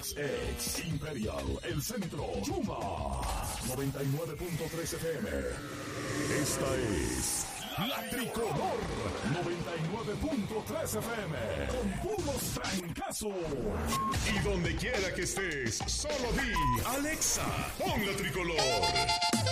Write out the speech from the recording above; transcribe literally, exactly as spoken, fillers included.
Ex Ex Imperial, El Centro, Chuma, noventa y nueve punto tres F M. Esta es La Tricolor, noventa y nueve punto tres F M, con puros trancazos. Y donde quiera que estés, solo di, Alexa, pon La Tricolor.